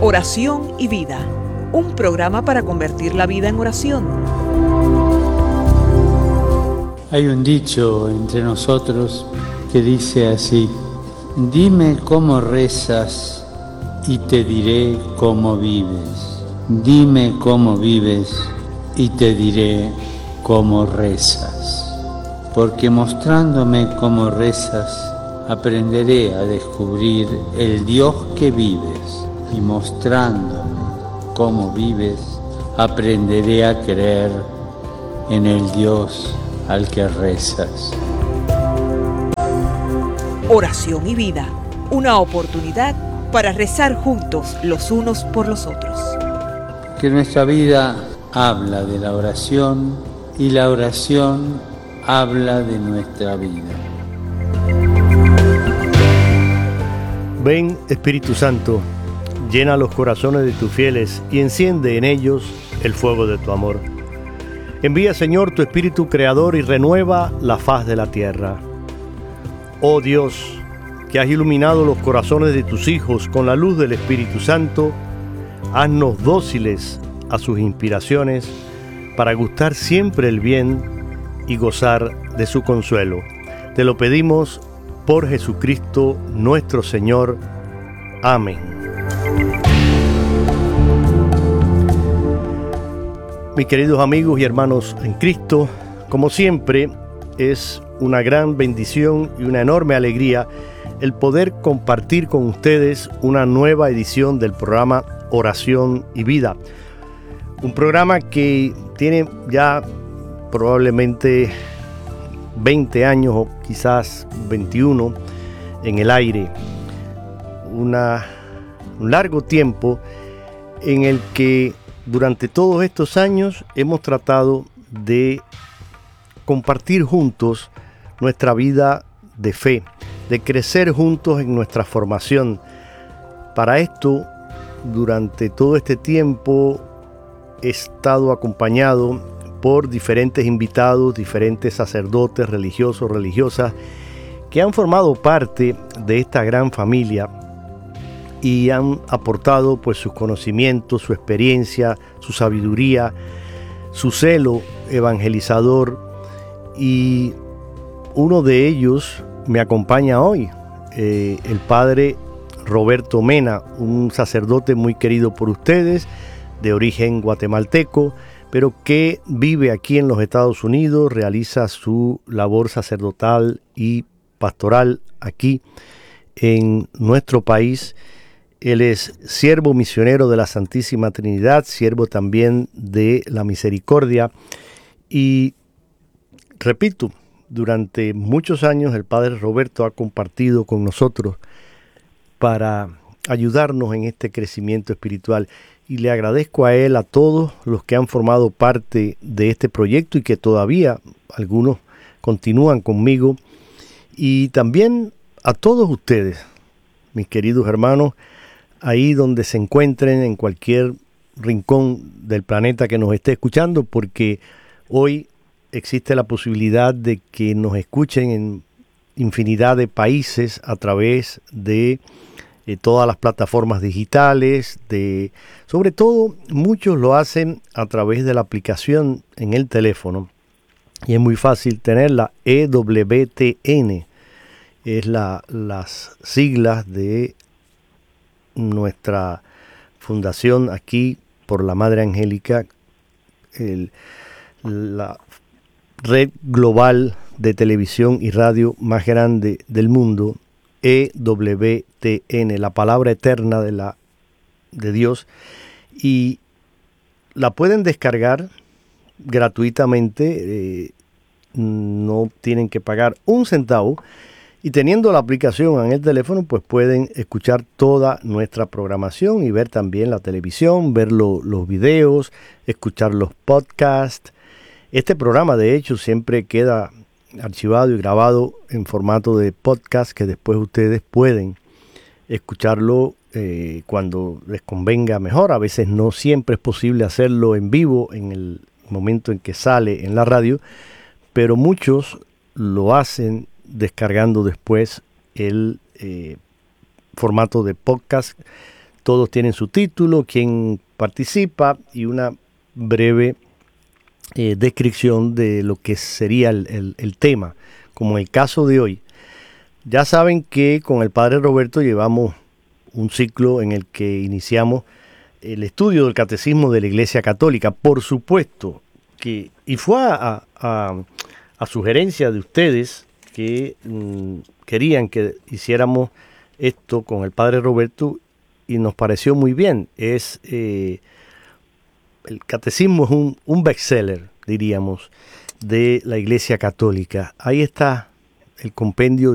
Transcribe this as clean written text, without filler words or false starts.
Oración y Vida, un programa para convertir la vida en oración. Hay un dicho entre nosotros que dice así: dime cómo rezas y te diré cómo vives. Dime cómo vives y te diré cómo rezas. Porque mostrándome cómo rezas, aprenderé a descubrir el Dios que vives. Y mostrándome cómo vives, aprenderé a creer en el Dios al que rezas. Oración y Vida, una oportunidad para rezar juntos los unos por los otros. Que nuestra vida habla de la oración y la oración habla de nuestra vida. Ven, Espíritu Santo, llena los corazones de tus fieles y enciende en ellos el fuego de tu amor. Envía, Señor, tu Espíritu Creador y renueva la faz de la tierra. Oh Dios, que has iluminado los corazones de tus hijos con la luz del Espíritu Santo, haznos dóciles a sus inspiraciones para gustar siempre el bien y gozar de su consuelo. Te lo pedimos por Jesucristo nuestro Señor. Amén. Mis queridos amigos y hermanos en Cristo, como siempre, es una gran bendición y una enorme alegría el poder compartir con ustedes una nueva edición del programa Oración y Vida. Un programa que tiene ya probablemente 20 años o quizás 21 en el aire. Un largo tiempo en el que durante todos estos años hemos tratado de compartir juntos nuestra vida de fe, de crecer juntos en nuestra formación. Para esto, durante todo este tiempo he estado acompañado por diferentes invitados, diferentes sacerdotes, religiosos, religiosas, que han formado parte de esta gran familia y han aportado pues sus conocimientos, su experiencia, su sabiduría, su celo evangelizador, y uno de ellos me acompaña hoy, el padre Roberto Mena, un sacerdote muy querido por ustedes, de origen guatemalteco, pero que vive aquí en los Estados Unidos, realiza su labor sacerdotal y pastoral aquí en nuestro país. Él es siervo misionero de la Santísima Trinidad, siervo también de la Misericordia. Y repito, durante muchos años el Padre Roberto ha compartido con nosotros para ayudarnos en este crecimiento espiritual. Y le agradezco a él, a todos los que han formado parte de este proyecto y que todavía algunos continúan conmigo. Y también a todos ustedes, mis queridos hermanos, ahí donde se encuentren, en cualquier rincón del planeta que nos esté escuchando, porque hoy existe la posibilidad de que nos escuchen en infinidad de países a través de todas las plataformas digitales, sobre todo muchos lo hacen a través de la aplicación en el teléfono, y es muy fácil tenerla. EWTN es las siglas de nuestra fundación aquí por la Madre Angélica, la red global de televisión y radio más grande del mundo, EWTN, la palabra eterna de Dios, y la pueden descargar gratuitamente, no tienen que pagar un centavo, y teniendo la aplicación en el teléfono, pues pueden escuchar toda nuestra programación y ver también la televisión, ver los videos, escuchar los podcasts. Este programa, de hecho, siempre queda archivado y grabado en formato de podcast, que después ustedes pueden escucharlo cuando les convenga mejor. A veces no siempre es posible hacerlo en vivo en el momento en que sale en la radio, pero muchos lo hacen descargando después el formato de podcast, Todos tienen su título, quién participa y una breve descripción de lo que sería el tema, como en el caso de hoy. Ya saben que con el Padre Roberto llevamos un ciclo en el que iniciamos el estudio del Catecismo de la Iglesia Católica. Por supuesto que, y fue a sugerencia de ustedes que querían que hiciéramos esto con el Padre Roberto, y nos pareció muy bien. El Catecismo es un bestseller, diríamos, de la Iglesia Católica. Ahí está el compendio